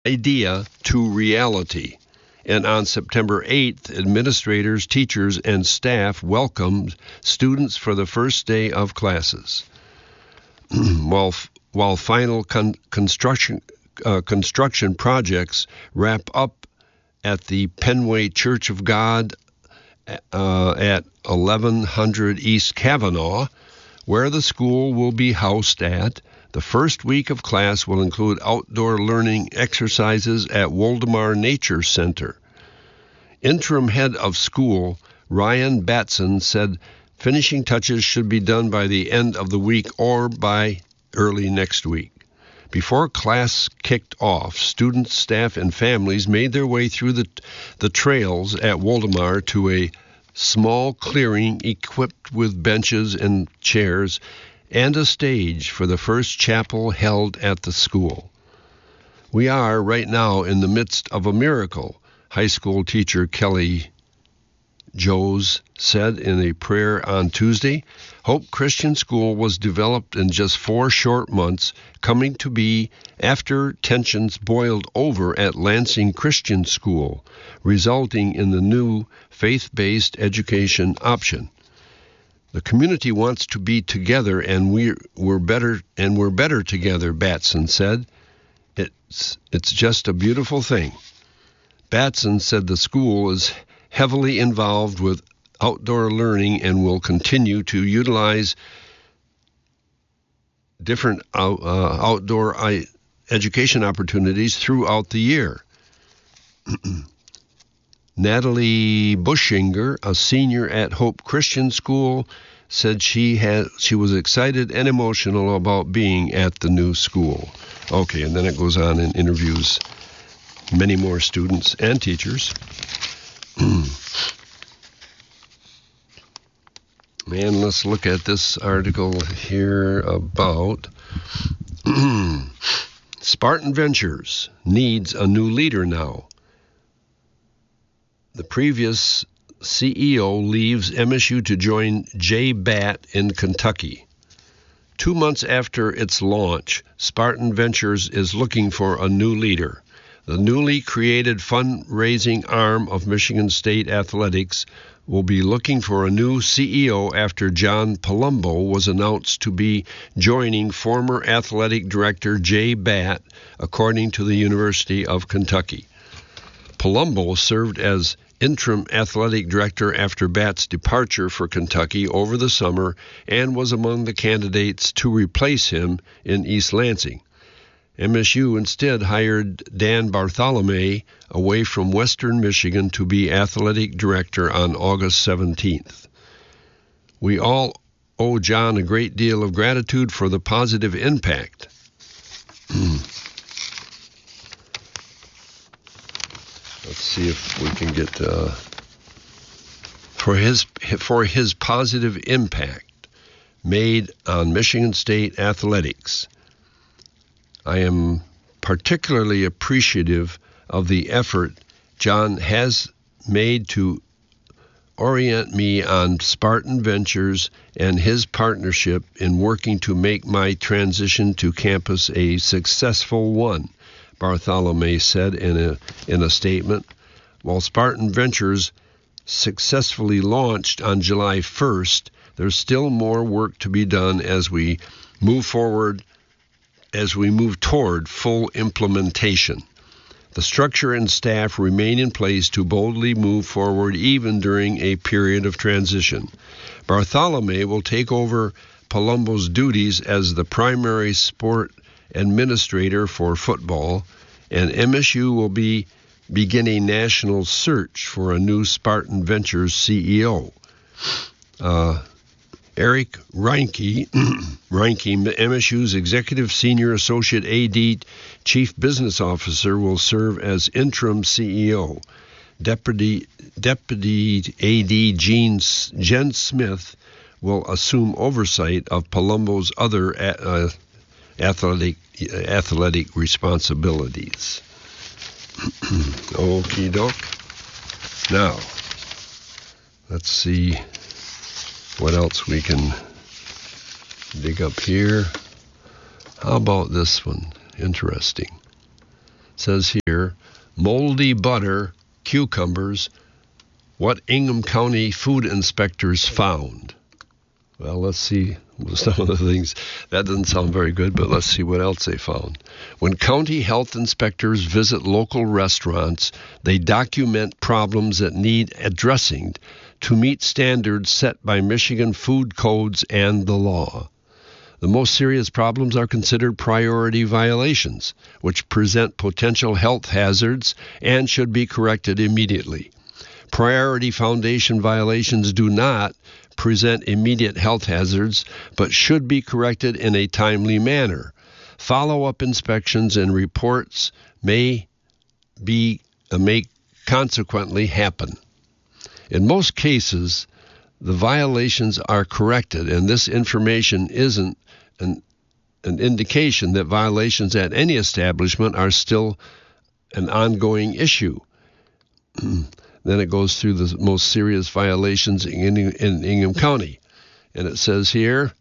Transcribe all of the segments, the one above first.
idea to reality. And on September 8th, administrators, teachers, and staff welcomed students for the first day of classes. While final construction projects wrap up at the Penway Church of God at 1100 East Kavanaugh, where the school will be housed at, the first week of class will include outdoor learning exercises at Woldemar Nature Center. Interim head of school, Ryan Batson, said finishing touches should be done by the end of the week or by early next week. Before class kicked off, students, staff, and families made their way through the trails at Woldemar to a small clearing equipped with benches and chairs and a stage for the first chapel held at the school. We are right now in the midst of a miracle, high school teacher Kelly Joes said in a prayer on Tuesday. Hope Christian School was developed in just 4 short months, coming to be after tensions boiled over at Lansing Christian School, resulting in the new faith-based education option. The community wants to be together, and we're better together, Batson said. It's just a beautiful thing. Batson said the school is heavily involved with outdoor learning and will continue to utilize different outdoor education opportunities throughout the year. Natalie Bushinger, a senior at Hope Christian School, said she was excited and emotional about being at the new school. Okay, and then it goes on and interviews many more students and teachers. And let's look at this article here about Spartan Ventures needs a new leader now. The previous CEO leaves MSU to join J-BAT in Kentucky. 2 months after its launch, Spartan Ventures is looking for a new leader. The newly created fundraising arm of Michigan State Athletics will be looking for a new CEO after John Palumbo was announced to be joining former athletic director Jay Batt, according to the University of Kentucky. Palumbo served as interim athletic director after Batt's departure for Kentucky over the summer and was among the candidates to replace him in East Lansing. MSU instead hired Dan Bartholomew away from Western Michigan to be athletic director on August 17th. We all owe John a great deal of gratitude for the positive impact. Let's see if we can get for his positive impact made on Michigan State athletics. I am particularly appreciative of the effort John has made to orient me on Spartan Ventures and his partnership in working to make my transition to campus a successful one, Bartholomew said in a statement. While Spartan Ventures successfully launched on July 1st, there's still more work to be done as we move toward full implementation. The structure and staff remain in place to boldly move forward even during a period of transition. Bartholomew will take over Palumbo's duties as the primary sport administrator for football, and MSU will be beginning national search for a new Spartan Ventures CEO. Eric Reinke, MSU's Executive Senior Associate AD Chief Business Officer, will serve as interim CEO. Deputy AD Jen Smith will assume oversight of Palumbo's other athletic responsibilities. Okie doke. Now, let's see what else we can dig up here. How about this one? Interesting. says here, moldy butter, cucumbers, what Ingham County food inspectors found. Well, let's see some of the things. That doesn't sound very good, but let's see what else they found. When county health inspectors visit local restaurants, they document problems that need addressing to meet standards set by Michigan food codes and the law. The most serious problems are considered priority violations, which present potential health hazards and should be corrected immediately. Priority foundation violations do not present immediate health hazards, but should be corrected in a timely manner. Follow-up inspections and reports may consequently happen. In most cases, the violations are corrected, and this information isn't an indication that violations at any establishment are still an ongoing issue. Then it goes through the most serious violations in Ingham County. And it says here,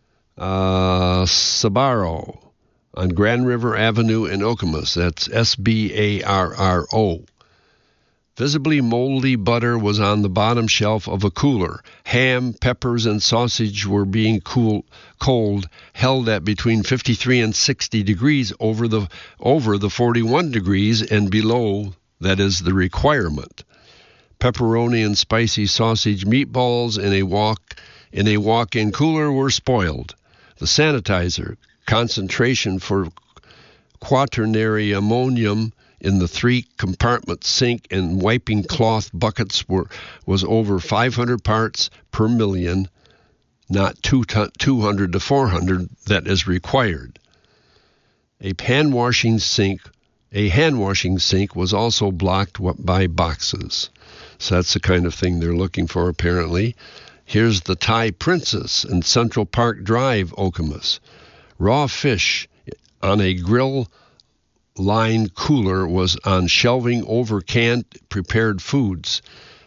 Sbarro on Grand River Avenue in Okemos. That's Sbarro. Visibly moldy butter was on the bottom shelf of a cooler. Ham, peppers, and sausage were being cold, held at between 53 and 60 degrees over the 41 degrees and below, that is the requirement. Pepperoni and spicy sausage meatballs in a walk-in cooler were spoiled. The sanitizer concentration for quaternary ammonium in the 3-compartment sink and wiping cloth buckets was over 500 parts per million, not 200 to 400 that is required. A hand washing sink was also blocked by boxes. So that's the kind of thing they're looking for, apparently. Here's the Thai Princess in Central Park Drive, Okemos. Raw fish on a grill line cooler was on shelving over canned prepared foods.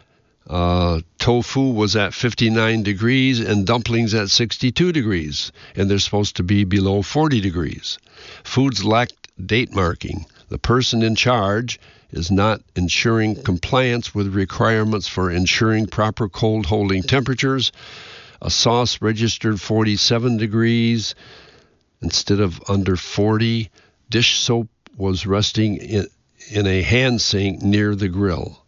Tofu was at 59 degrees and dumplings at 62 degrees, and they're supposed to be below 40 degrees. Foods lacked date marking. The person in charge is not ensuring compliance with requirements for ensuring proper cold holding temperatures. A sauce registered 47 degrees instead of under 40. Dish soap was resting in a hand sink near the grill.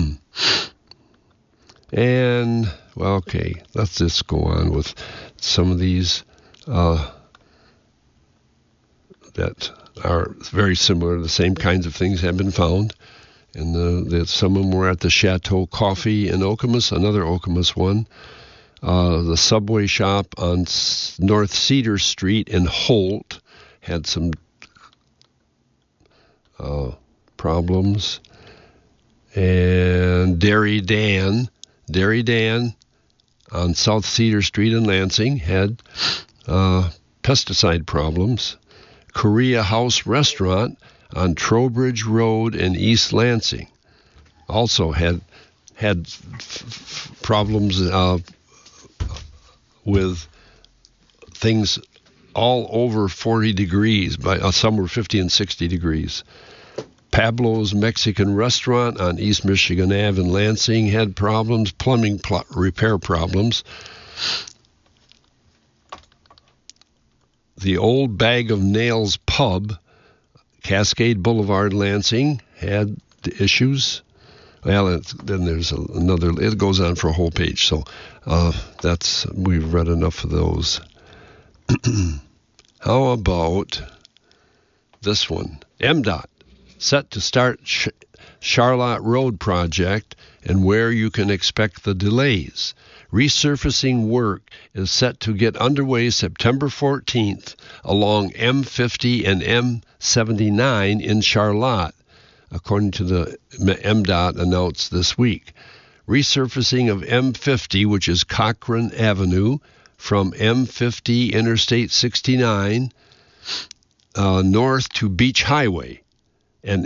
And, well, okay, let's just go on with some of these that are very similar. The same kinds of things have been found. And some of them were at the Chateau Coffee in Okemos, another Okemos one. The Subway shop on North Cedar Street in Holt had some problems. And Dairy Dan on South Cedar Street in Lansing had pesticide problems. Korea House Restaurant on Trowbridge Road in East Lansing also had problems with things all over 40 degrees. Some were 50 and 60 degrees. Pablo's Mexican Restaurant on East Michigan Ave in Lansing had problems, plumbing repair problems. The Old Bag of Nails Pub, Cascade Boulevard, Lansing, had the issues. Well, then there's another. It goes on for a whole page. So we've read enough of those. How about this one? MDOT set to start Charlotte Road project and where you can expect the delays. Resurfacing work is set to get underway September 14th along M50 and M79 in Charlotte, according to the MDOT announced this week. Resurfacing of M50, which is Cochran Avenue, from M50 Interstate 69 north to Beach Highway, and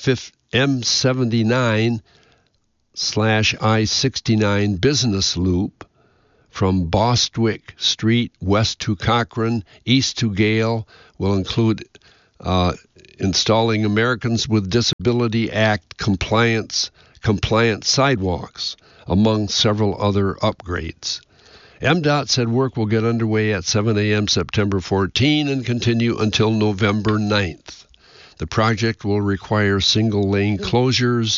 M79/I-69 Business Loop from Bostwick Street west to Cochran, east to Gale, will include installing Americans with Disability Act compliant sidewalks, among several other upgrades. MDOT said work will get underway at 7 a.m. September 14 and continue until November 9th. The project will require single-lane closures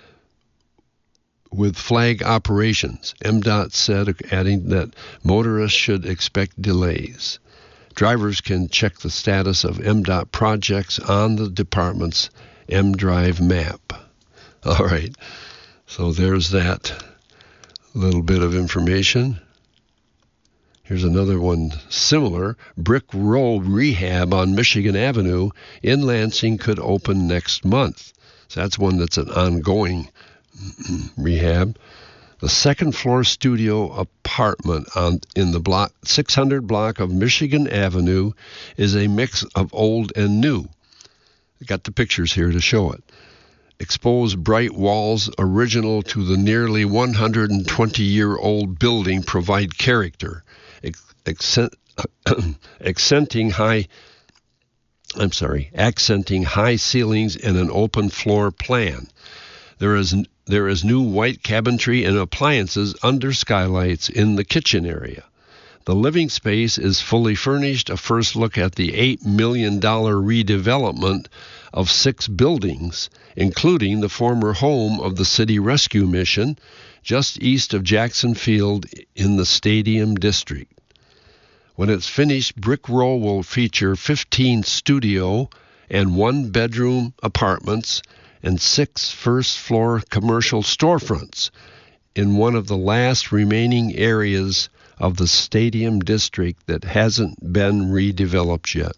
with flag operations, MDOT said, adding that motorists should expect delays. Drivers can check the status of MDOT projects on the department's MDrive map. All right, so there's that little bit of information. Here's another one similar. Brick Row Rehab on Michigan Avenue in Lansing could open next month. So that's one that's an ongoing rehab. The second-floor studio apartment in the 600 block of Michigan Avenue is a mix of old and new. Got the pictures here to show it. Exposed bright walls original to the nearly 120-year-old building provide character, accenting high ceilings and an open floor plan. There is new white cabinetry and appliances under skylights in the kitchen area. The living space is fully furnished. A first look at the $8 million redevelopment of 6 buildings, including the former home of the City Rescue Mission, just east of Jackson Field in the Stadium District. When it's finished, Brick Row will feature 15 studio and 1-bedroom apartments and 6 first-floor commercial storefronts in one of the last remaining areas of the Stadium District that hasn't been redeveloped yet.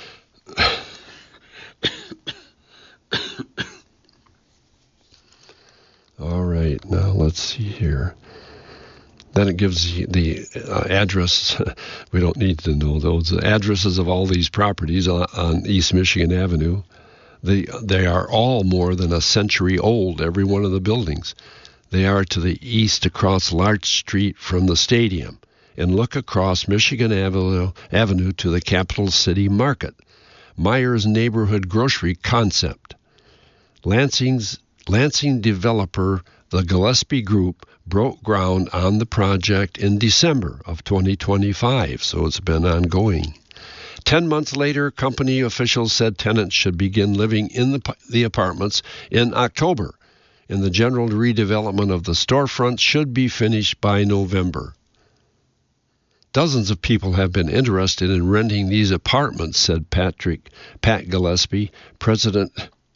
All right, now let's see here. Then it gives the address. We don't need to know those. The addresses of all these properties on East Michigan Avenue. They are all more than a century old, every one of the buildings. They are to the east across Larch Street from the stadium and look across Michigan Avenue to the Capital City Market. Myers Neighborhood Grocery Concept. Lansing developer the Gillespie Group broke ground on the project in December of 2025, so it's been ongoing. 10 months later, company officials said tenants should begin living in the apartments in October, and the general redevelopment of the storefront should be finished by November. Dozens of people have been interested in renting these apartments, said Pat Gillespie, president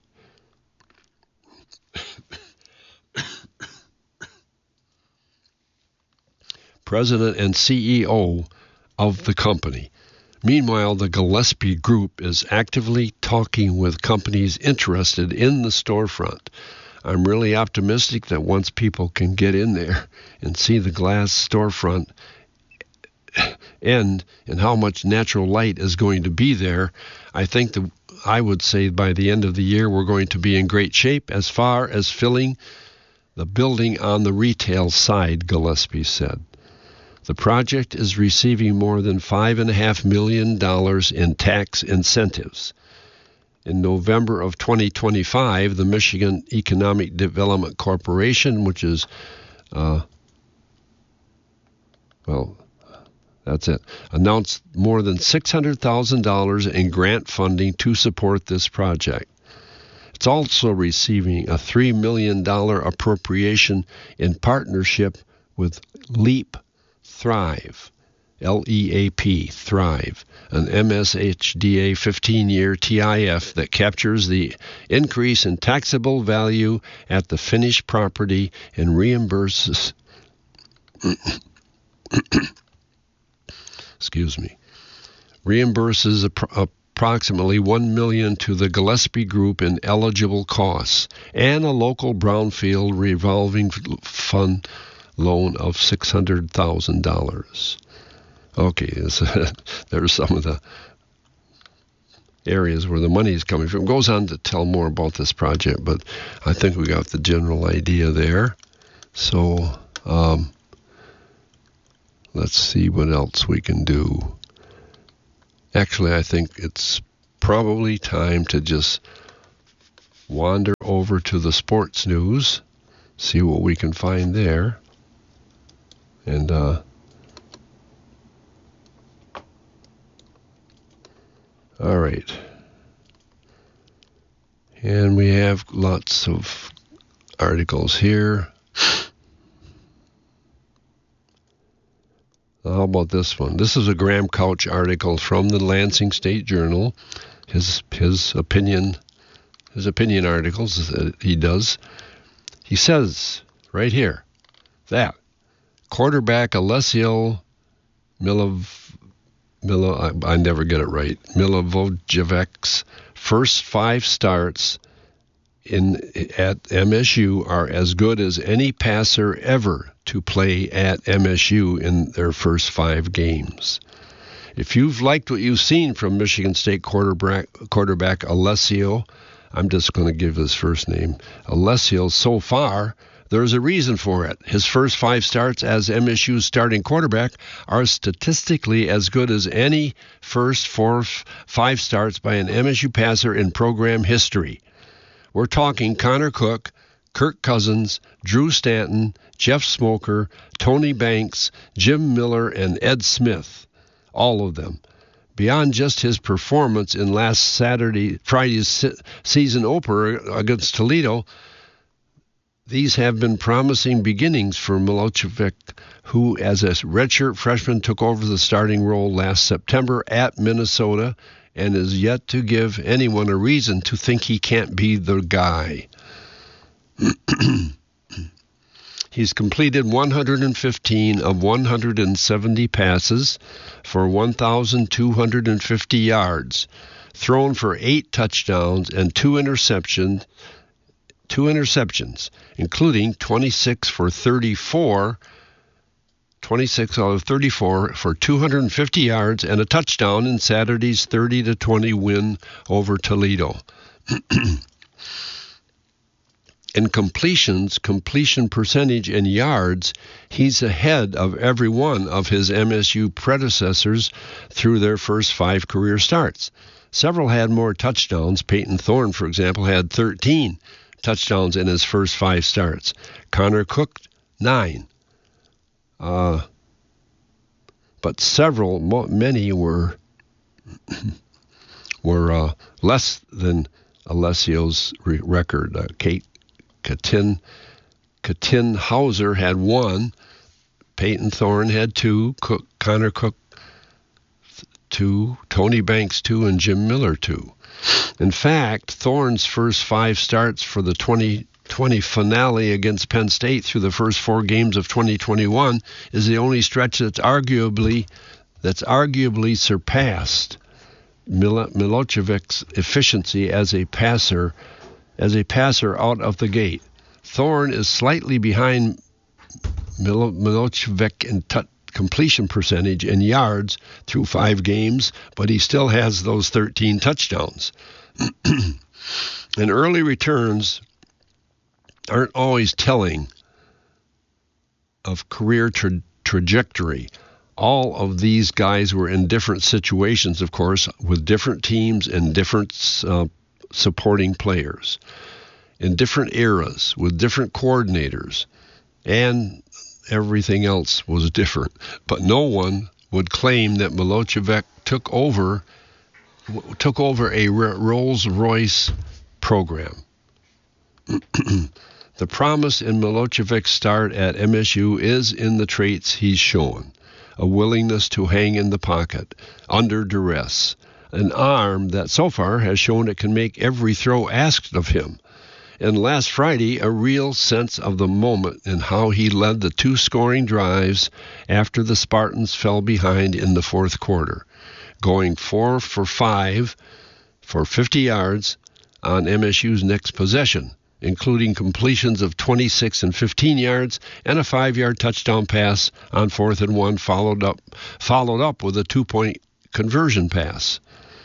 and CEO of the company. Meanwhile, the Gillespie Group is actively talking with companies interested in the storefront. I'm really optimistic that once people can get in there and see the glass storefront end and how much natural light is going to be there, I would say by the end of the year we're going to be in great shape as far as filling the building on the retail side, Gillespie said. The project is receiving more than $5.5 million in tax incentives. In November of 2025, the Michigan Economic Development Corporation, which is, announced more than $600,000 in grant funding to support this project. It's also receiving a $3 million appropriation in partnership with LEAP Thrive, LEAP, Thrive, an MSHDA 15-year TIF that captures the increase in taxable value at the finished property and reimburses approximately $1 million to the Gillespie Group in eligible costs and a local brownfield revolving fund loan of $600,000. Okay, there's some of the areas where the money is coming from. It goes on to tell more about this project, but I think we got the general idea there. So let's see what else we can do. Actually, I think it's probably time to just wander over to the sports news, see what we can find there. And all right. And we have lots of articles here. How about this one? This is a Graham Couch article from the Lansing State Journal. His opinion articles that he does. He says right here that quarterback Alessio I never get it right. Milovojevic's first 5 starts at MSU are as good as any passer ever to play at MSU in their first 5 games. If you've liked what you've seen from Michigan State quarterback Alessio, I'm just going to give his first name, Alessio, so far, there's a reason for it. His first 5 starts as MSU's starting quarterback are statistically as good as any first 5 starts by an MSU passer in program history. We're talking Connor Cook, Kirk Cousins, Drew Stanton, Jeff Smoker, Tony Banks, Jim Miller, and Ed Smith. All of them. Beyond just his performance in Friday's season opener against Toledo, these have been promising beginnings for Milojevic, who as a redshirt freshman took over the starting role last September at Minnesota and is yet to give anyone a reason to think he can't be the guy. He's completed 115 of 170 passes for 1,250 yards, thrown for 8 touchdowns and 2 interceptions, including 26 out of 34 for 250 yards and a touchdown in Saturday's 30-20 win over Toledo. In completion percentage, and yards, he's ahead of every one of his MSU predecessors through their first 5 career starts. Several had more touchdowns. Peyton Thorne, for example, had 13 touchdowns in his first 5 starts. Connor Cook, 9. But many were less than Alessio's record. Katin Hauser had 1, Peyton Thorne had 2, Connor Cook 2, Tony Banks 2, and Jim Miller 2. In fact, Thorne's first 5 starts for the 2020 finale against Penn State through the first 4 games of 2021 is the only stretch that's arguably surpassed Milojevic's efficiency as a passer out of the gate. Thorne is slightly behind Milojevic in completion percentage and yards through 5 games, but he still has those 13 touchdowns. And early returns aren't always telling of career trajectory. All of these guys were in different situations, of course, with different teams and different supporting players, in different eras, with different coordinators, and everything else was different. But no one would claim that Milojevic took over a Rolls-Royce program. The promise in Milojevic's start at MSU is in the traits he's shown: a willingness to hang in the pocket under duress, an arm that so far has shown it can make every throw asked of him, and last Friday a real sense of the moment in how he led the 2 scoring drives after the Spartans fell behind in the 4th quarter, going 4 for 5 for 50 yards on MSU's next possession, including completions of 26 and 15 yards and a 5-yard touchdown pass on 4th and 1, followed up with a 2-point conversion pass.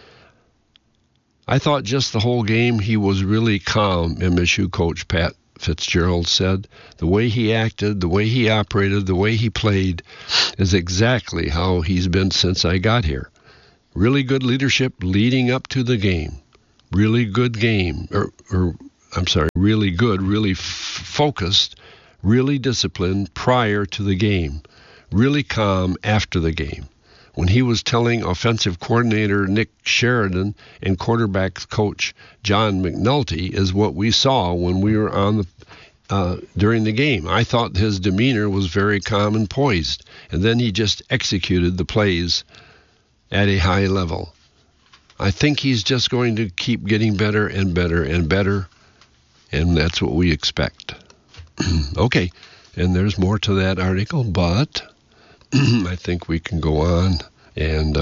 I thought just the whole game he was really calm, MSU coach Pat Fitzgerald said. The way he acted, the way he operated, the way he played is exactly how he's been since I got here. Really good leadership leading up to the game. Really good game. Really good, really focused, really disciplined prior to the game. Really calm after the game. When he was telling offensive coordinator Nick Sheridan and quarterback coach John McNulty is what we saw when we were on the during the game. I thought his demeanor was very calm and poised, and then he just executed the plays at a high level. I think he's just going to keep getting better and better and better, and that's what we expect. Okay, and there's more to that article, but I think we can go on and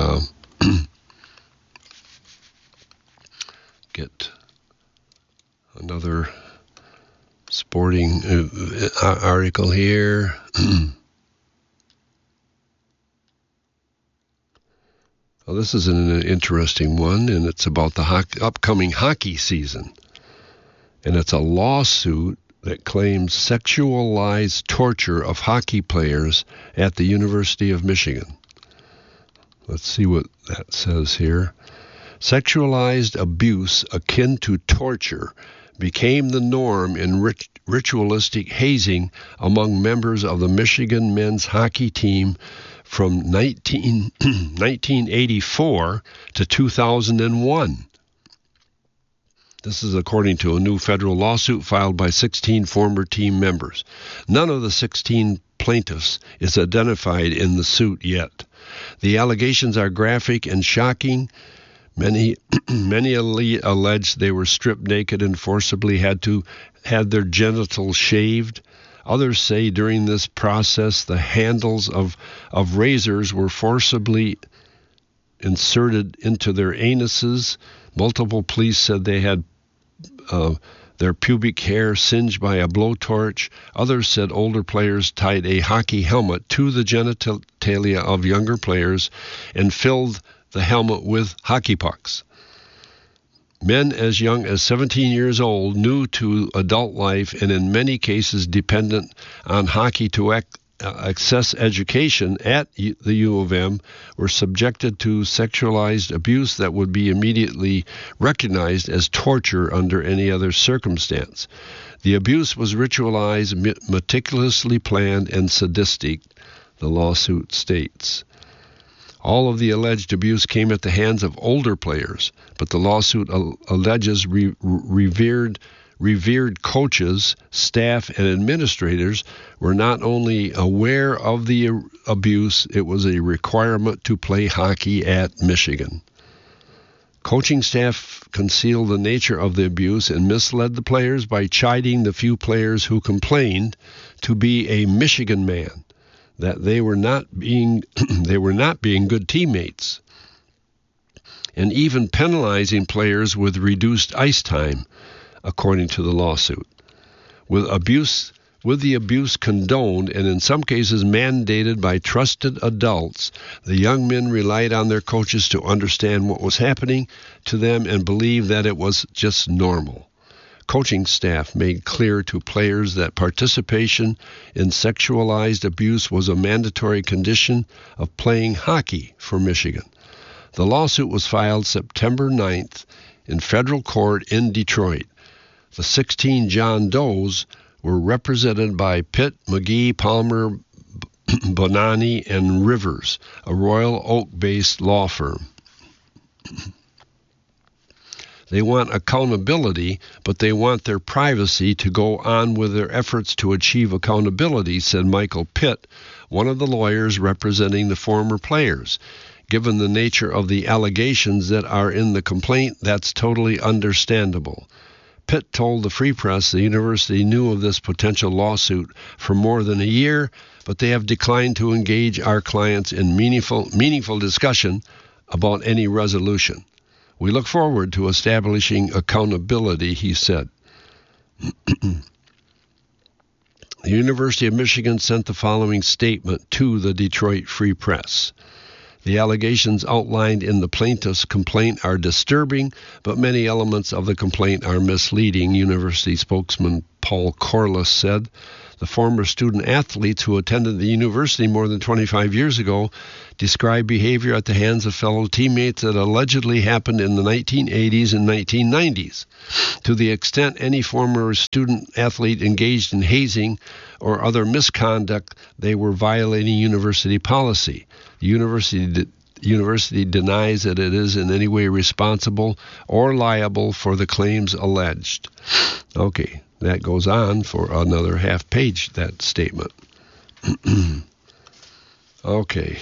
get another sporting article here. Well, this is an interesting one, and it's about the upcoming hockey season. And it's a lawsuit that claims sexualized torture of hockey players at the University of Michigan. Let's see what that says here. Sexualized abuse akin to torture became the norm in ritualistic hazing among members of the Michigan men's hockey team from 1984 to 2001. This is according to a new federal lawsuit filed by 16 former team members. None of the 16 plaintiffs is identified in the suit yet. The allegations are graphic and shocking. Many allege they were stripped naked and forcibly had their genitals shaved. Others say during this process the handles of razors were forcibly inserted into their anuses. Multiple police said they had their pubic hair singed by a blowtorch. Others said older players tied a hockey helmet to the genitalia of younger players and filled the helmet with hockey pucks. Men as young as 17 years old, new to adult life, and in many cases dependent on hockey to access education at the U of M, were subjected to sexualized abuse that would be immediately recognized as torture under any other circumstance. The abuse was ritualized, meticulously planned, and sadistic, the lawsuit states. All of the alleged abuse came at the hands of older players, but the lawsuit alleges revered coaches, staff, and administrators were not only aware of the abuse, it was a requirement to play hockey at Michigan. Coaching staff concealed the nature of the abuse and misled the players by chiding the few players who complained to be a Michigan man, that they were not being good teammates, and even penalizing players with reduced ice time, according to the lawsuit. With the abuse condoned and in some cases mandated by trusted adults, the young men relied on their coaches to understand what was happening to them and believe that it was just normal. Coaching staff made clear to players that participation in sexualized abuse was a mandatory condition of playing hockey for Michigan. The lawsuit was filed September 9th in federal court in Detroit. The 16 John Does were represented by Pitt, McGee, Palmer, Bonani, and Rivers, a Royal Oak-based law firm. They want accountability, but they want their privacy to go on with their efforts to achieve accountability, said Michael Pitt, one of the lawyers representing the former players. Given the nature of the allegations that are in the complaint, that's totally understandable. Pitt told the Free Press the university knew of this potential lawsuit for more than a year, but they have declined to engage our clients in meaningful discussion about any resolution. We look forward to establishing accountability, he said. The University of Michigan sent the following statement to the Detroit Free Press. The allegations outlined in the plaintiff's complaint are disturbing, but many elements of the complaint are misleading, University spokesman Paul Corliss said. The former student athletes who attended the university more than 25 years ago described behavior at the hands of fellow teammates that allegedly happened in the 1980s and 1990s. To the extent any former student athlete engaged in hazing or other misconduct, they were violating university policy. The university denies that it is in any way responsible or liable for the claims alleged. Okay, that goes on for another half page, that statement. Okay.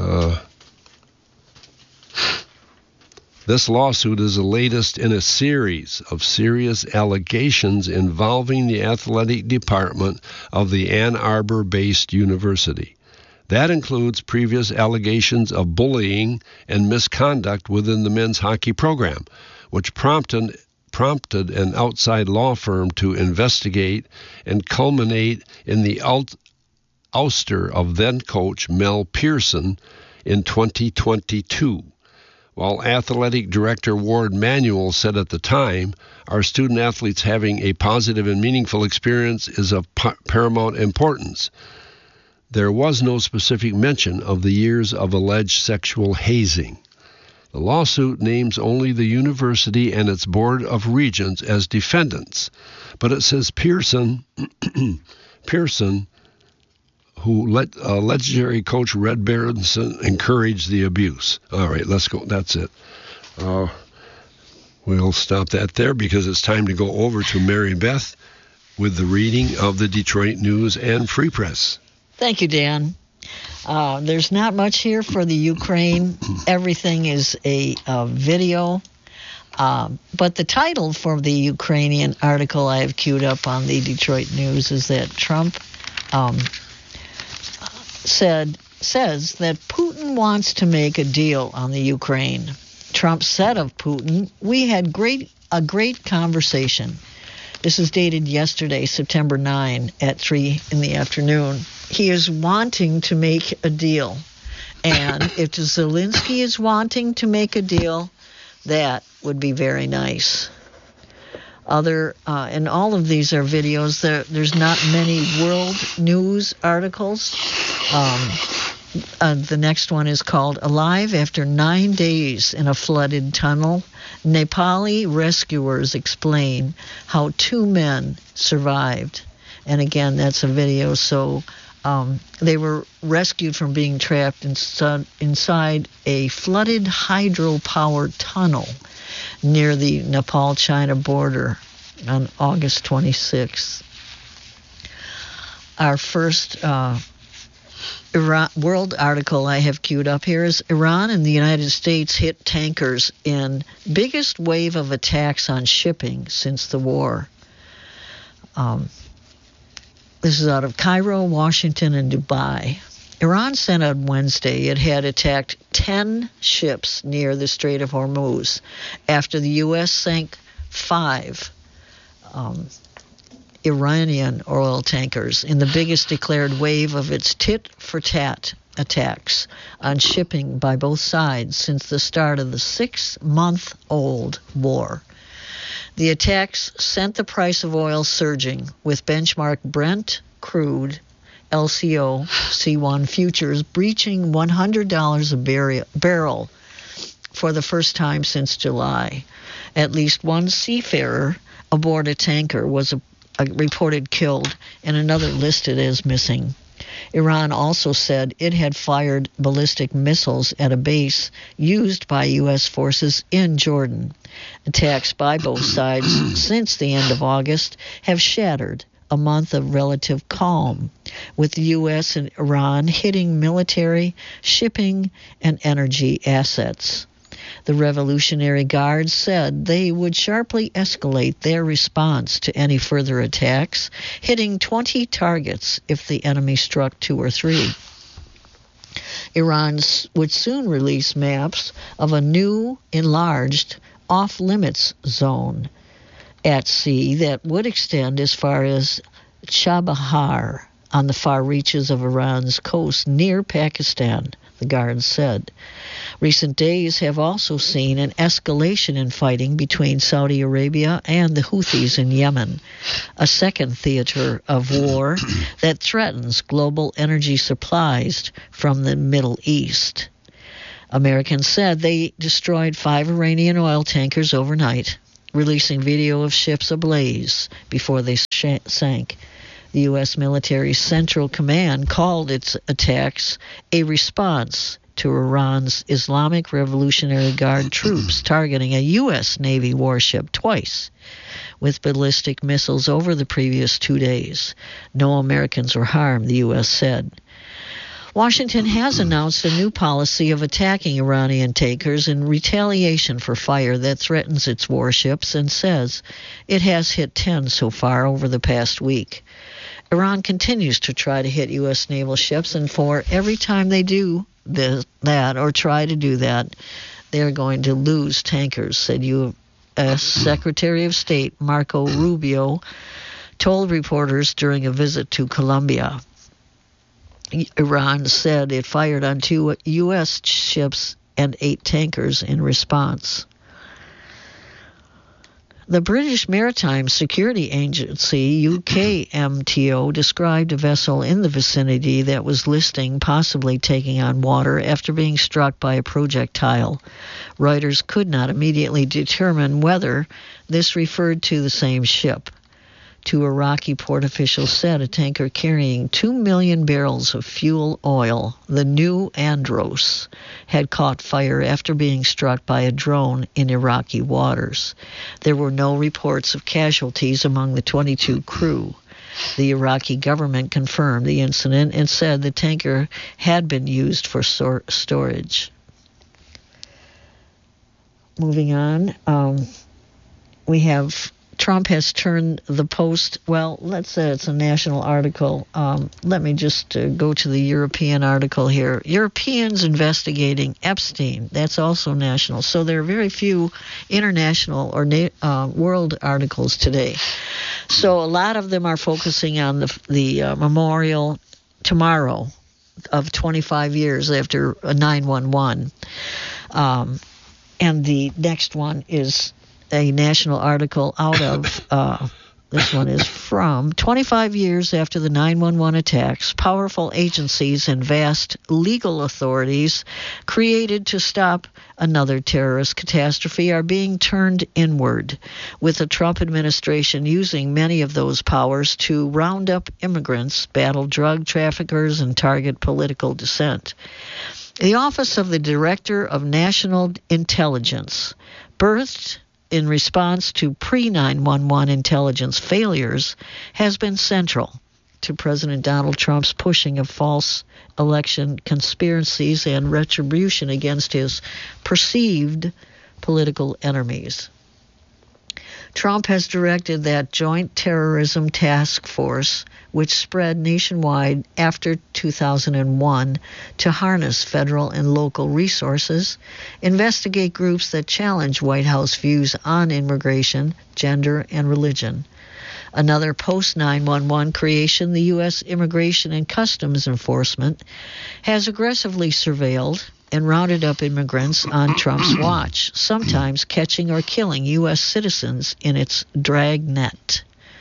This lawsuit is the latest in a series of serious allegations involving the athletic department of the Ann Arbor-based university. That includes previous allegations of bullying and misconduct within the men's hockey program, which prompted an outside law firm to investigate and culminate in the ouster of then-coach Mel Pearson in 2022. While athletic director Ward Manuel said at the time, our student athletes having a positive and meaningful experience is of paramount importance. There was no specific mention of the years of alleged sexual hazing. The lawsuit names only the university and its board of regents as defendants, but it says Pearson, who let legendary coach Red Berenson encourage the abuse. All right, let's go. That's it. We'll stop that there because it's time to go over to Mary Beth with the reading of the Detroit News and Free Press. Thank you, Dan. There's not much here for the Ukraine. Everything is a video. But the title for the Ukrainian article I have queued up on the Detroit News is that Trump says that Putin wants to make a deal on the Ukraine. Trump said of Putin, "We had a great conversation." This is dated yesterday, September 9 at 3 in the afternoon. He is wanting to make a deal. And if Zelensky is wanting to make a deal, that would be very nice. And all of these are videos. There's not many world news articles. The next one is called "Alive After 9 Days in a Flooded Tunnel." Nepali rescuers explain how 2 men survived. And again, that's a video. So they were rescued from being trapped inside a flooded hydropower tunnel near the Nepal-China border on August 26th. Our first world article I have queued up here is Iran and the United States hit tankers in biggest wave of attacks on shipping since the war. This is out of Cairo, Washington, and Dubai. Iran said on Wednesday it had attacked 10 ships near the Strait of Hormuz after the U.S. sank 5 Iranian oil tankers in the biggest declared wave of its tit-for-tat attacks on shipping by both sides since the start of the 6-month-old war. The attacks sent the price of oil surging, with benchmark Brent crude LCO C1 futures breaching $100 a barrel for the first time since July. At least one seafarer aboard a tanker was reported killed and another listed as missing. Iran also said it had fired ballistic missiles at a base used by U.S. forces in Jordan. Attacks by both sides since the end of August have shattered a month of relative calm, with the U.S. and Iran hitting military, shipping, and energy assets. The Revolutionary Guard said they would sharply escalate their response to any further attacks, hitting 20 targets if the enemy struck 2 or 3. Iran would soon release maps of a new, enlarged, off-limits zone at sea that would extend as far as Chabahar, on the far reaches of Iran's coast near Pakistan, the Guard said. Recent days have also seen an escalation in fighting between Saudi Arabia and the Houthis in Yemen, a second theater of war that threatens global energy supplies from the Middle East. Americans said they destroyed 5 Iranian oil tankers overnight, releasing video of ships ablaze before they sank. The U.S. military Central Command called its attacks a response to Iran's Islamic Revolutionary Guard troops targeting a U.S. Navy warship twice with ballistic missiles over the previous 2 days. No Americans were harmed, the U.S. said. Washington has announced a new policy of attacking Iranian tankers in retaliation for fire that threatens its warships and says it has hit 10 so far over the past week. Iran continues to try to hit U.S. naval ships, and for every time they do that or try to do that, they're going to lose tankers, said U.S. Secretary of State Marco Rubio told reporters during a visit to Colombia. Iran said it fired on 2 U.S. ships and 8 tankers in response. The British Maritime Security Agency, UKMTO, described a vessel in the vicinity that was listing possibly taking on water after being struck by a projectile. Reuters could not immediately determine whether this referred to the same ship. 2 Iraqi port officials said a tanker carrying 2 million barrels of fuel oil, the New Andros, had caught fire after being struck by a drone in Iraqi waters. There were no reports of casualties among the 22 crew. The Iraqi government confirmed the incident and said the tanker had been used for storage. Moving on, we have Trump has turned the Post, well, let's say it's a national article. Let me just go to the European article here. Europeans investigating Epstein. That's also national. So there are very few international or world articles today. So a lot of them are focusing on the memorial tomorrow of 25 years after 9/11. And the next one is a national article out of, this one is from 25 years after the 9/11 attacks, powerful agencies and vast legal authorities created to stop another terrorist catastrophe are being turned inward, with the Trump administration using many of those powers to round up immigrants, battle drug traffickers, and target political dissent. The Office of the Director of National Intelligence, birthed in response to pre-9/11 intelligence failures, has been central to President Donald Trump's pushing of false election conspiracies and retribution against his perceived political enemies. Trump has directed that Joint Terrorism Task Force, which spread nationwide after 2001, to harness federal and local resources, investigate groups that challenge White House views on immigration, gender, and religion. Another post-9/11 creation, the U.S. Immigration and Customs Enforcement, has aggressively surveilled and rounded up immigrants on Trump's watch, sometimes catching or killing U.S. citizens in its dragnet.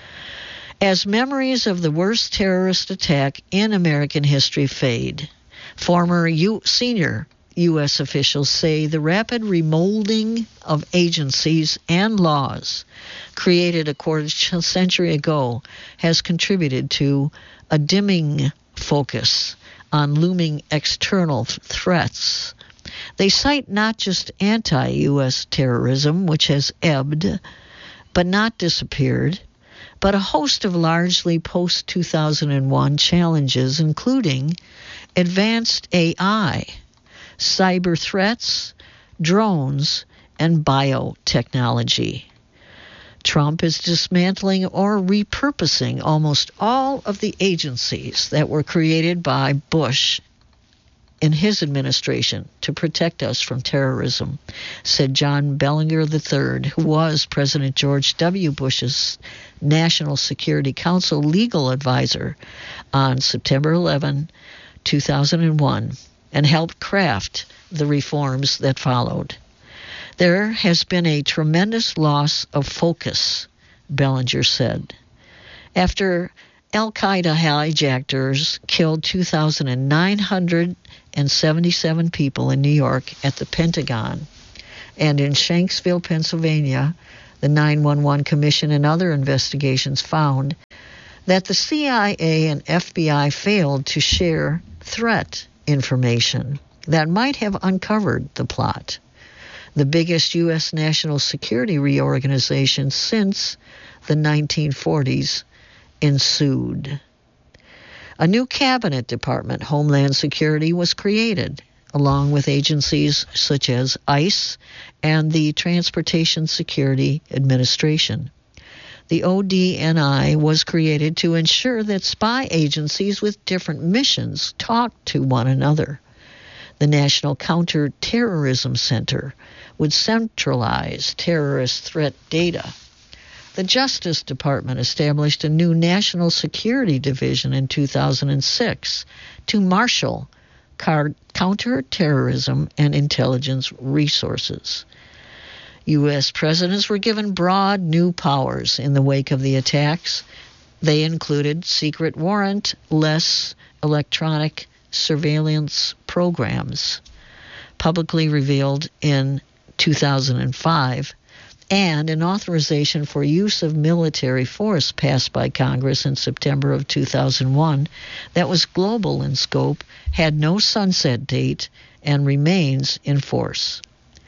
As memories of the worst terrorist attack in American history fade, former senior U.S. officials say the rapid remolding of agencies and laws created a quarter century ago has contributed to a dimming focus on looming external threats. They cite not just anti-U.S. terrorism, which has ebbed but not disappeared, but a host of largely post-2001 challenges, including advanced AI, cyber threats, drones, and biotechnology. Trump is dismantling or repurposing almost all of the agencies that were created by Bush in his administration to protect us from terrorism, said John Bellinger III, who was President George W. Bush's National Security Council legal advisor on September 11, 2001, and helped craft the reforms that followed. There has been a tremendous loss of focus, Bellinger said. After Al-Qaeda hijackers killed 2,977 people in New York at the Pentagon, and in Shanksville, Pennsylvania, the 911 Commission and other investigations found that the CIA and FBI failed to share threat information that might have uncovered the plot. The biggest U.S. national security reorganization since the 1940s ensued. A new cabinet department, Homeland Security, was created, along with agencies such as ICE and the Transportation Security Administration. The ODNI was created to ensure that spy agencies with different missions talked to one another. The National Counterterrorism Center would centralize terrorist threat data. The Justice Department established a new National Security Division in 2006 to marshal counterterrorism and intelligence resources. U.S. presidents were given broad new powers in the wake of the attacks. They included secret warrantless electronic surveillance programs, publicly revealed in 2005, and an authorization for use of military force passed by Congress in September of 2001 that was global in scope, had no sunset date, and remains in force.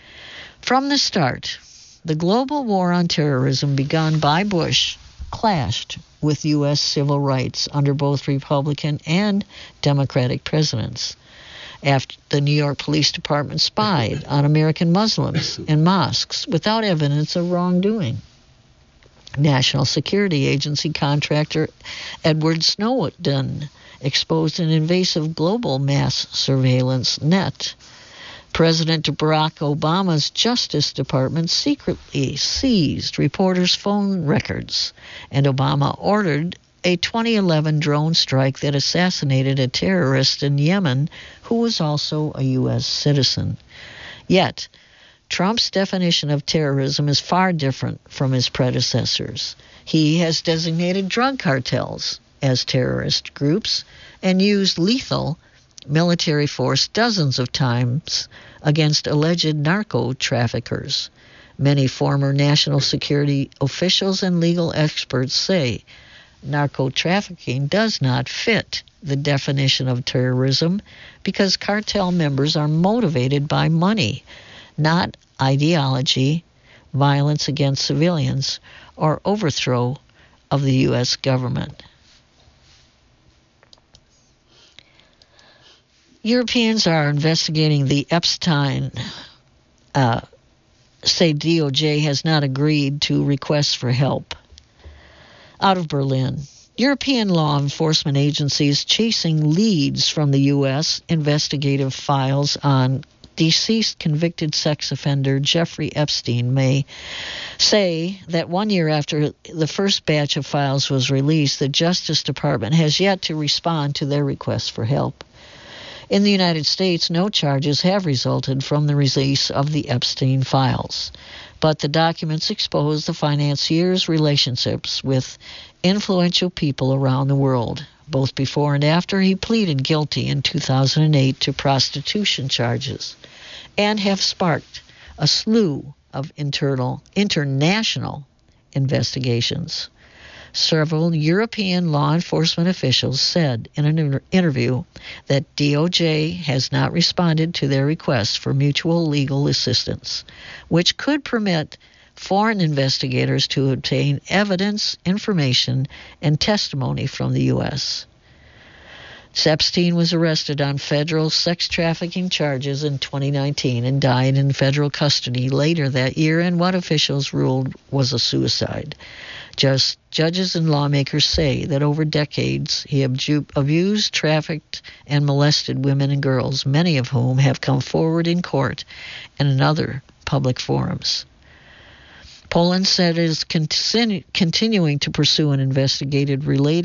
From the start, the global war on terrorism begun by Bush clashed with U.S. civil rights under both Republican and Democratic presidents. After the New York Police Department spied on American Muslims in mosques without evidence of wrongdoing. National Security Agency contractor Edward Snowden exposed an invasive global mass surveillance net. President Barack Obama's Justice Department secretly seized reporters' phone records, and Obama ordered a 2011 drone strike that assassinated a terrorist in Yemen who was also a U.S. citizen. Yet, Trump's definition of terrorism is far different from his predecessors. He has designated drug cartels as terrorist groups and used lethal military force dozens of times against alleged narco traffickers. Many former national security officials and legal experts say narco trafficking does not fit the definition of terrorism because cartel members are motivated by money, not ideology, violence against civilians, or overthrow of the U.S. government. Europeans are investigating the Epstein, say DOJ has not agreed to requests for help. Out of Berlin, European law enforcement agencies chasing leads from the U.S. investigative files on deceased convicted sex offender Jeffrey Epstein may say that 1 year after the first batch of files was released, the Justice Department has yet to respond to their requests for help. In the United States, no charges have resulted from the release of the Epstein files, but the documents expose the financier's relationships with influential people around the world, both before and after he pleaded guilty in 2008 to prostitution charges, and have sparked a slew of international investigations. Several European law enforcement officials said in an interview that DOJ has not responded to their request for mutual legal assistance, which could permit foreign investigators to obtain evidence, information, and testimony from the U.S. Epstein was arrested on federal sex trafficking charges in 2019 and died in federal custody later that year in what officials ruled was a suicide. Judges and lawmakers say that over decades he abused, trafficked, and molested women and girls, many of whom have come forward in court and in other public forums. Poland said it is continuing to pursue an investigation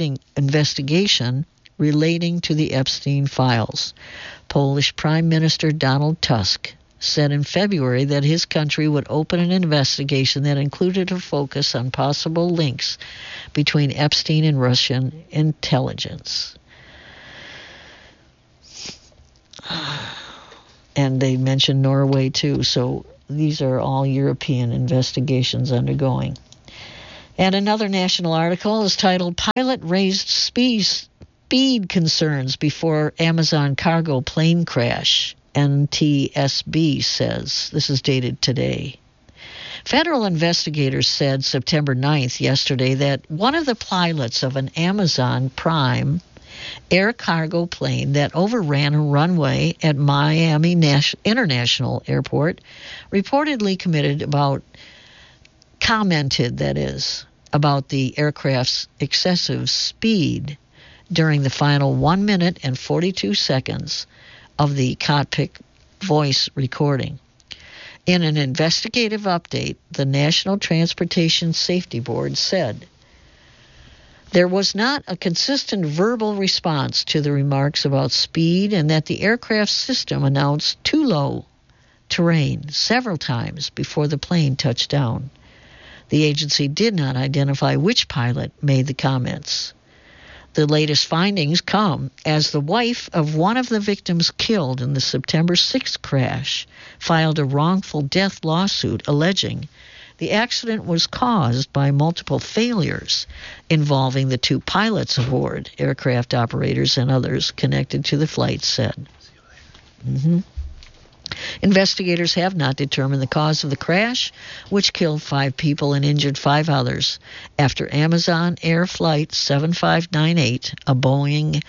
relating to the Epstein files. Polish Prime Minister Donald Tusk said in February that his country would open an investigation that included a focus on possible links between Epstein and Russian intelligence. And they mentioned Norway too, so these are all European investigations undergoing. And another national article is titled Pilot Raised Speed Concerns Before Amazon Cargo Plane Crash. NTSB says. This is dated today. Federal investigators said September 9th, yesterday, that one of the pilots of an Amazon Prime air cargo plane that overran a runway at Miami International Airport reportedly commented about the aircraft's excessive speed during the final 1 minute and 42 seconds of the cockpit voice recording. In an investigative update, the National Transportation Safety Board said there was not a consistent verbal response to the remarks about speed and that the aircraft system announced too low terrain several times before the plane touched down. The agency did not identify which pilot made the comments. The latest findings come as the wife of one of the victims killed in the September 6th crash filed a wrongful death lawsuit alleging the accident was caused by multiple failures involving the two pilots aboard, aircraft operators and others connected to the flight said. Investigators have not determined the cause of the crash, which killed 5 people and injured 5 others after Amazon Air Flight 7598, a Boeing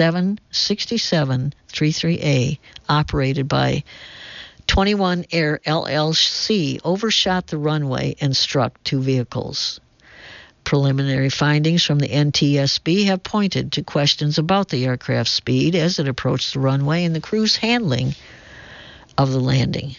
767-33A operated by 21 Air LLC, overshot the runway and struck 2 vehicles. Preliminary findings from the NTSB have pointed to questions about the aircraft's speed as it approached the runway and the crew's handling of the landing.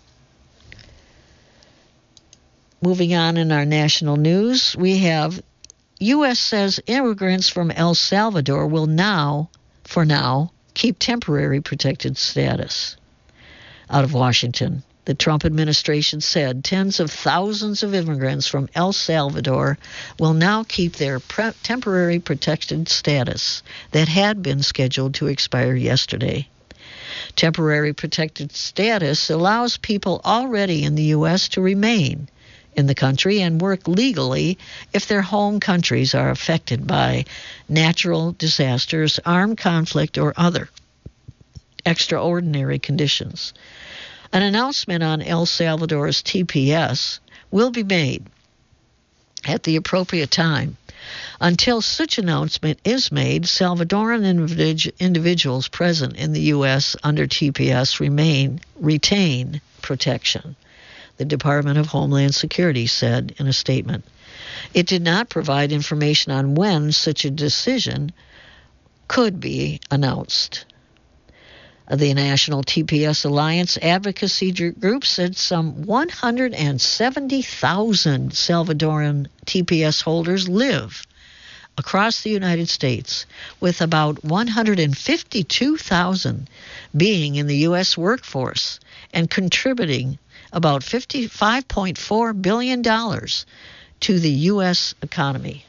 Moving on in our national news, we have U.S. says immigrants from El Salvador will now, for now, keep temporary protected status. Out of Washington, the Trump administration said tens of thousands of immigrants from El Salvador will now keep their temporary protected status that had been scheduled to expire yesterday. Temporary protected status allows people already in the U.S. to remain in the country and work legally if their home countries are affected by natural disasters, armed conflict, or other extraordinary conditions. An announcement on El Salvador's TPS will be made at the appropriate time. Until such announcement is made, Salvadoran individuals present in the U.S. under TPS retain protection, the Department of Homeland Security said in a statement. It did not provide information on when such a decision could be announced. The National TPS Alliance advocacy group said some 170,000 Salvadoran TPS holders live across the United States, with about 152,000 being in the U.S. workforce and contributing about $55.4 billion to the U.S. economy.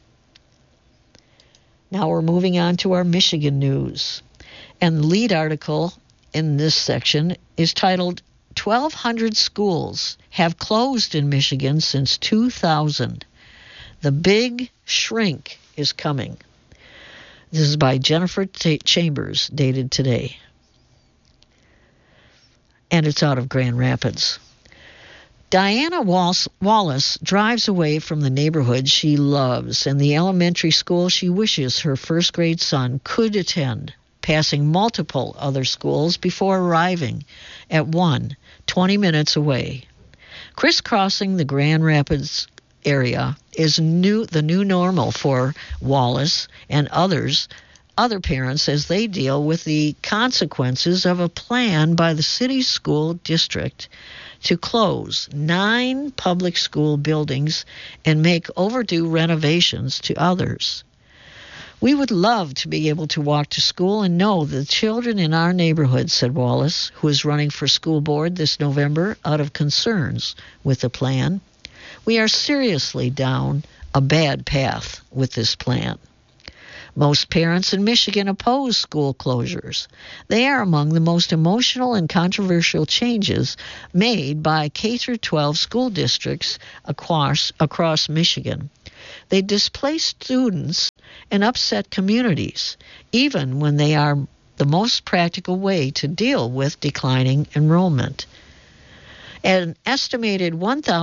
Now we're moving on to our Michigan news. And the lead article in this section is titled 1,200 schools have closed in Michigan since 2000. The big shrink is coming. This is by Jennifer Chambers, dated today. And it's out of Grand Rapids. Diana Wallace drives away from the neighborhood she loves and the elementary school she wishes her first-grade son could attend, passing multiple other schools before arriving at one 20 minutes away. Crisscrossing the Grand Rapids area is the new normal for Wallace and other parents as they deal with the consequences of a plan by the city's school district to close 9 public school buildings and make overdue renovations to others. We would love to be able to walk to school and know the children in our neighborhood, said Wallace, who is running for school board this November out of concerns with the plan. We are seriously down a bad path with this plan. Most parents in Michigan oppose school closures. They are among the most emotional and controversial changes made by K-12 school districts across Michigan. They displace students and upset communities, even when they are the most practical way to deal with declining enrollment. An estimated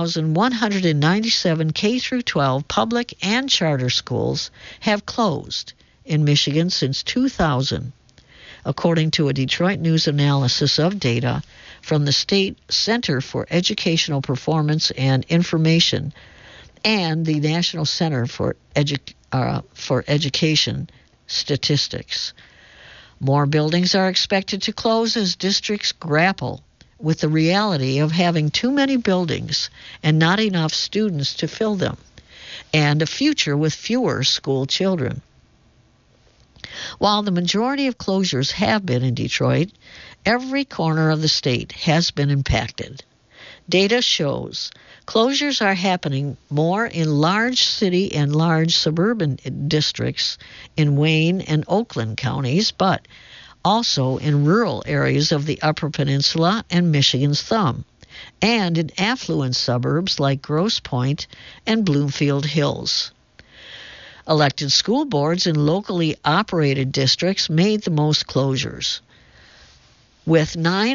1,197 K-12 public and charter schools have closed in Michigan since 2000, according to a Detroit News analysis of data from the State Center for Educational Performance and Information and the National Center for Education Statistics. More buildings are expected to close as districts grapple with the reality of having too many buildings and not enough students to fill them, and a future with fewer school children. While the majority of closures have been in Detroit, every corner of the state has been impacted. Data shows closures are happening more in large city and large suburban districts in Wayne and Oakland counties, but also in rural areas of the Upper Peninsula and Michigan's Thumb, and in affluent suburbs like Grosse Pointe and Bloomfield Hills. Elected school boards in locally operated districts made the most closures, with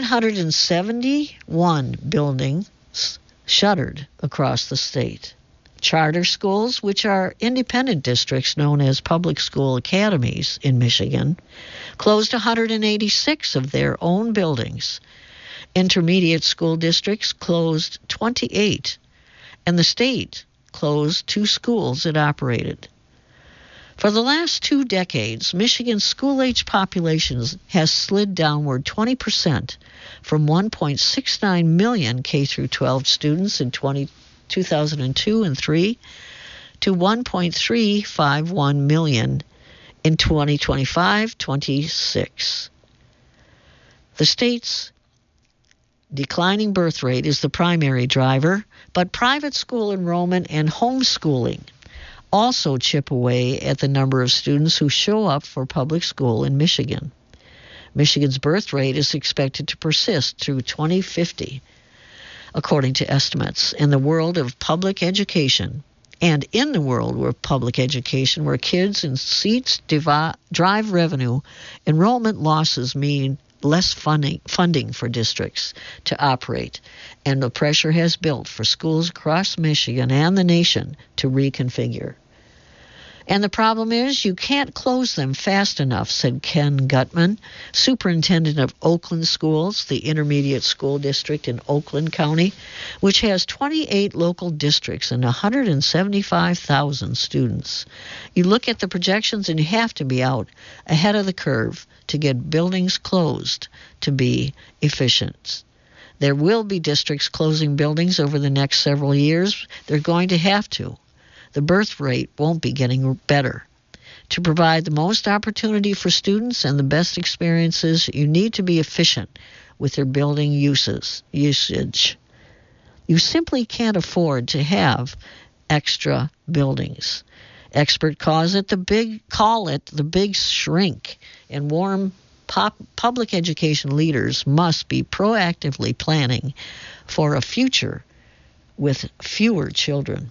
971 buildings shuttered across the state. Charter schools, which are independent districts known as public school academies in Michigan, closed 186 of their own buildings. Intermediate school districts closed 28, and the state closed 2 schools it operated. For the last 2 decades, Michigan's school-age population has slid downward 20% from 1.69 million K-12 students in 2002 and 3 to 1.351 million in 2025-26. The state's declining birth rate is the primary driver, but private school enrollment and homeschooling also chip away at the number of students who show up for public school in Michigan. Michigan's birth rate is expected to persist through 2050, according to estimates. In the world of public education, and in the world where public education, where kids and seats drive revenue, enrollment losses mean less funding for districts to operate, and the pressure has built for schools across Michigan and the nation to reconfigure. And the problem is you can't close them fast enough, said Ken Gutman, superintendent of Oakland Schools, the intermediate school district in Oakland County, which has 28 local districts and 175,000 students. You look at the projections and you have to be out ahead of the curve to get buildings closed to be efficient. There will be districts closing buildings over the next several years. They're going to have to. The birth rate won't be getting better. To provide the most opportunity for students and the best experiences, you need to be efficient with your building usage. You simply can't afford to have extra buildings. Experts call it the big shrink, and warm public education leaders must be proactively planning for a future with fewer children.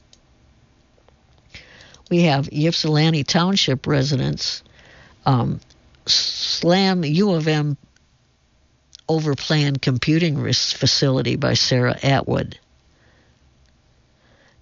We have Ypsilanti Township residents slam U of M overplanned computing facility by Sarah Atwood.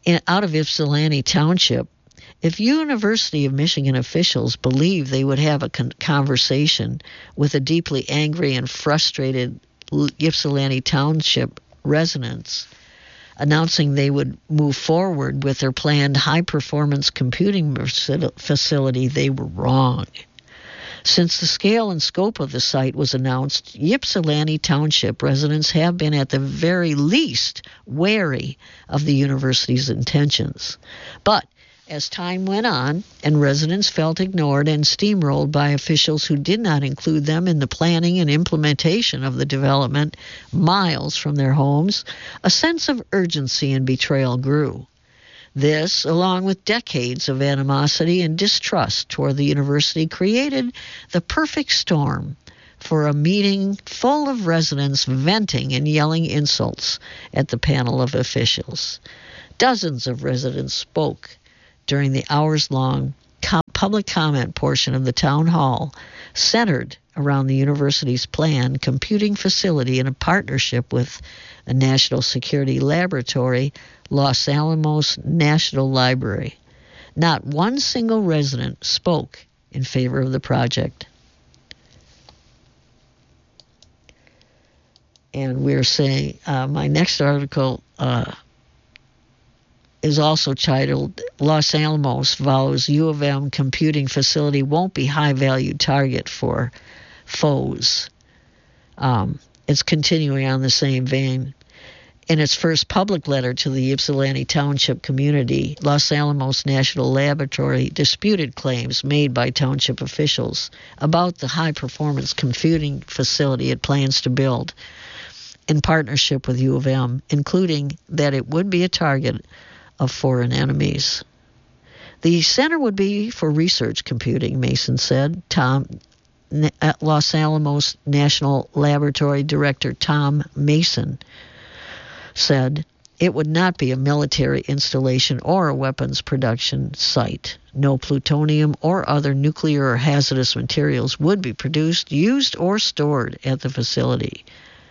out of Ypsilanti Township. If University of Michigan officials believed they would have a conversation with a deeply angry and frustrated Ypsilanti Township residents, announcing they would move forward with their planned high-performance computing facility, they were wrong. Since the scale and scope of the site was announced, Ypsilanti Township residents have been at the very least wary of the university's intentions. But as time went on and residents felt ignored and steamrolled by officials who did not include them in the planning and implementation of the development miles from their homes, a sense of urgency and betrayal grew. This, along with decades of animosity and distrust toward the university, created the perfect storm for a meeting full of residents venting and yelling insults at the panel of officials. Dozens of residents spoke during the hours-long public comment portion of the town hall, centered around the university's planned computing facility in a partnership with a national security laboratory, Los Alamos National Library. Not one single resident spoke in favor of the project. And we're saying, my next article is also titled, Los Alamos vows U of M computing facility won't be high-value target for foes. It's continuing on the same vein. In its first public letter to the Ypsilanti Township community, Los Alamos National Laboratory disputed claims made by township officials about the high-performance computing facility it plans to build in partnership with U of M, including that it would be a target of foreign enemies. The center would be for research computing, Mason said. Los Alamos National Laboratory Director Tom Mason said it would not be a military installation or a weapons production site. No plutonium or other nuclear or hazardous materials would be produced, used, or stored at the facility.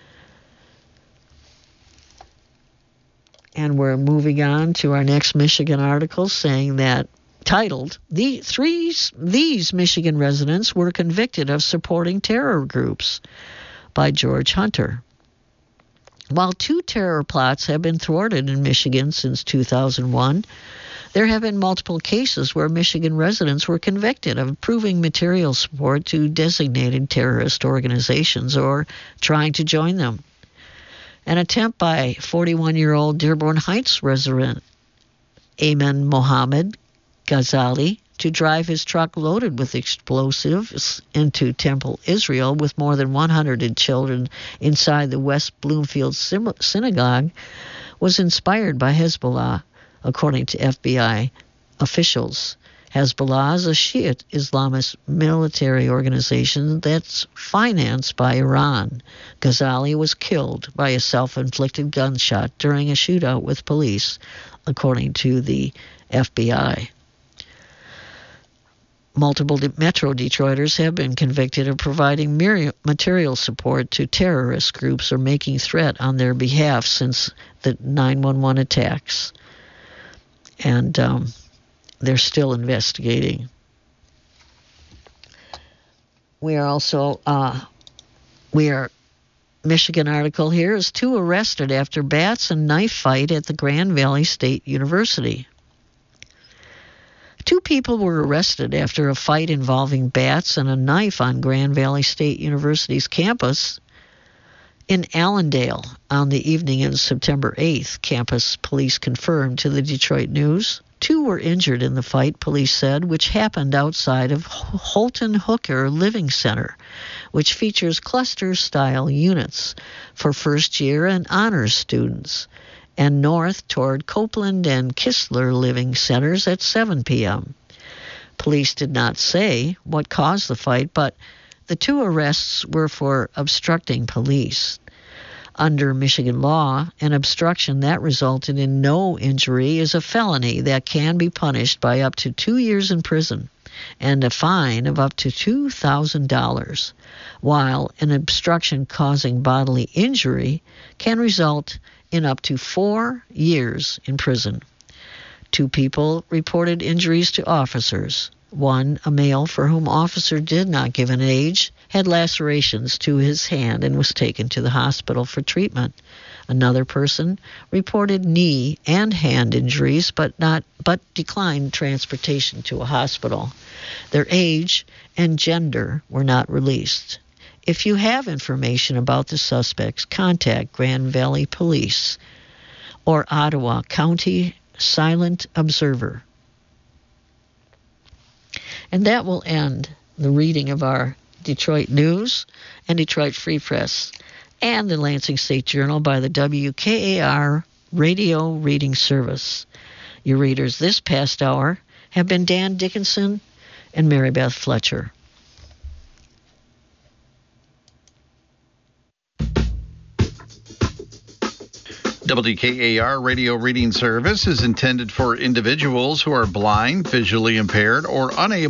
And we're moving on to our next Michigan article, saying that, titled, These Michigan residents were convicted of supporting terror groups, by George Hunter. While 2 terror plots have been thwarted in Michigan since 2001, there have been multiple cases where Michigan residents were convicted of approving material support to designated terrorist organizations or trying to join them. An attempt by 41-year-old Dearborn Heights resident Ayman Mohammed Ghazali to drive his truck loaded with explosives into Temple, Israel, with more than 100 children inside the West Bloomfield synagogue, was inspired by Hezbollah, according to FBI officials. Hezbollah is a Shiite Islamist military organization that's financed by Iran. Ghazali was killed by a self-inflicted gunshot during a shootout with police, according to the FBI. Multiple Metro Detroiters have been convicted of providing material support to terrorist groups or making threat on their behalf since the 9/11 attacks. And they're still investigating. We are also, Michigan article here is 2 arrested after bats and knife fight at the Grand Valley State University. 2 people were arrested after a fight involving bats and a knife on Grand Valley State University's campus in Allendale on the evening of September 8th, campus police confirmed to the Detroit News. 2 were injured in the fight, police said, which happened outside of Holton Hooker Living Center, which features cluster-style units for first-year and honors students, and north toward Copeland and Kistler Living Centers at 7 p.m. Police did not say what caused the fight, but the 2 arrests were for obstructing police. Under Michigan law, an obstruction that resulted in no injury is a felony that can be punished by up to 2 years in prison and a fine of up to $2,000, while an obstruction causing bodily injury can result in up to 4 years in prison. 2 people reported injuries to officers. 1, a male for whom officer did not give an age, had lacerations to his hand and was taken to the hospital for treatment. Another person reported knee and hand injuries but declined transportation to a hospital. Their age and gender were not released. If you have information about the suspects, contact Grand Valley Police or Ottawa County Silent Observer. And that will end the reading of our Detroit News and Detroit Free Press and the Lansing State Journal by the WKAR Radio Reading Service. Your readers this past hour have been Dan Dickinson and Mary Beth Fletcher. WKAR Radio Reading Service is intended for individuals who are blind, visually impaired, or unable